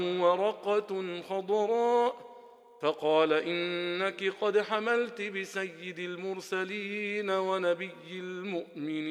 ورقة خضراء فقال إنك قد حملت بسيد المرسلين ونبي المؤمنين.